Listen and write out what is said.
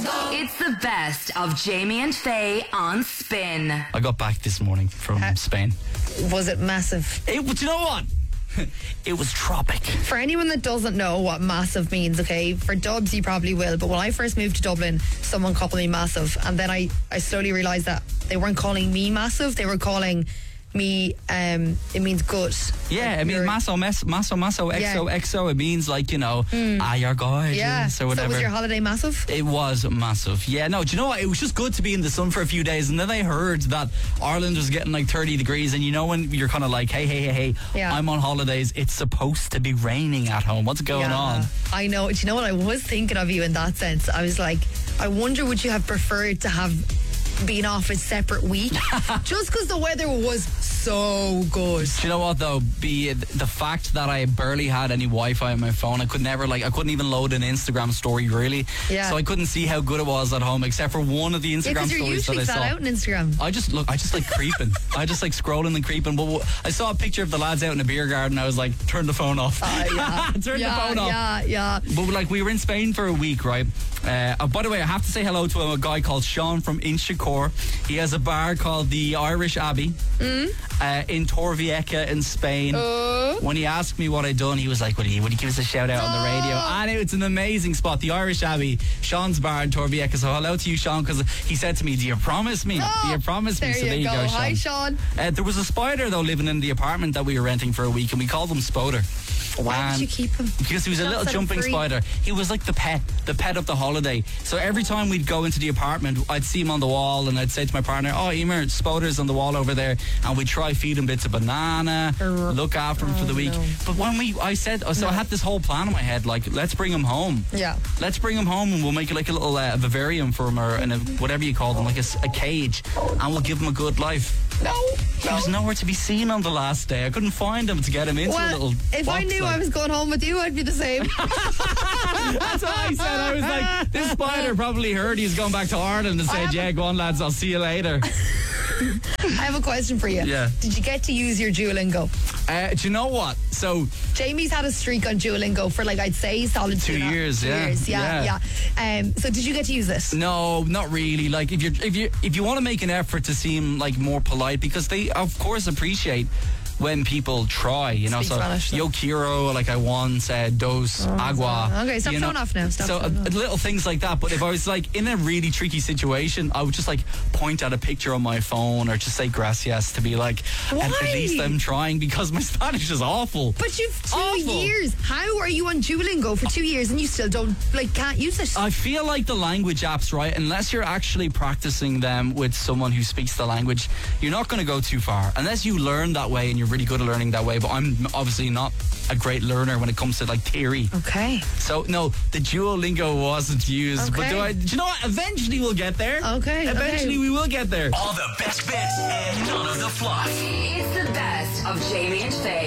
It's the best of Jamie and Faye on Spin. I got back this morning from Spain. Was it massive? Do you know what? It was tropic. For anyone that doesn't know what massive means, okay, for Dubs you probably will, but when I first moved to Dublin, someone called me massive, and then I slowly realised that they weren't calling me massive, they were calling me, it means good. Yeah, like it means masso, XO. It means like, you're gorgeous, yeah. or whatever. So was your holiday massive? It was massive. Yeah, no, do you know what? It was just good to be in the sun for a few days, and then I heard that Ireland was getting like 30 degrees, and you know when you're kind of like, hey, yeah. I'm on holidays, it's supposed to be raining at home. What's going on? I know. Do you know what? I was thinking of you in that sense. I was like, I wonder would you have preferred to have been off a separate week just because the weather was so good. Do you know what though? The fact that I barely had any Wi-Fi on my phone, I couldn't even load an Instagram story really. Yeah. So I couldn't see how good it was at home, except for one of the Instagram stories that I saw. out on Instagram. I just like creeping. I just like scrolling and creeping. But I saw a picture of the lads out in a beer garden. I was like, turn the phone off. Turn the phone off. Yeah. But like we were in Spain for a week, right? By the way, I have to say hello to a guy called Sean from Inchicore. He has a bar called the Irish Abbey in Torrevieja in Spain. When he asked me what I'd done, he was like, would you give us a shout out on the radio? And it's an amazing spot, the Irish Abbey, Sean's bar in Torrevieja. So hello to you, Sean, because he said to me, do you promise me? Do you promise me? So there you go, Sean. Hi, Sean. There was a spider though living in the apartment that we were renting for a week, and we called him Spoder. Why did you keep him? Because he was a little jumping spider. He was like the pet of the holiday. So every time we'd go into the apartment, I'd see him on the wall, and I'd say to my partner, "Oh, Emer, Spoder's on the wall over there," and we'd try feed him bits of banana, look after him for the week. No. But when I had this whole plan in my head, like, let's bring him home. Yeah. Let's bring him home, and we'll make it like a little vivarium for him, or whatever you call them, like a cage, and we'll give him a good life. He was nowhere to be seen on the last day. I couldn't find him to get him into a little if box, I knew I was going home with you, I'd be the same. That's what I said. I was like, this spider probably heard he's going back to Ireland and said, yeah, go on lads, I'll see you later. I have a question for you. Yeah. Did you get to use your Duolingo? Do you know what? So Jamie's had a streak on Duolingo for like, I'd say solid 2 years. 2 years. Yeah. So did you get to use this? No, not really. Like if you want to make an effort to seem like more polite, because they of course appreciate when people try, Speak so Spanish, yo quiero, like I once said, dos agua. Okay, stop showing off now. Little things like that. But if I was like in a really tricky situation, I would just like point at a picture on my phone or just say gracias to be like, why? At least I'm trying, because my Spanish is awful. But you've 2 years. How are you on Duolingo for 2 years and you still can't use it? I feel like the language apps, right, unless you're actually practicing them with someone who speaks the language, you're not going to go too far unless you learn that way and you're really good at learning that way. But I'm obviously not a great learner when it comes to like theory. Okay. So no, the Duolingo wasn't used. Okay. But do you know what? Eventually we'll get there. Okay. Eventually we will get there. All the best bits and none of the fluff. It's the best of Jamie and Faye.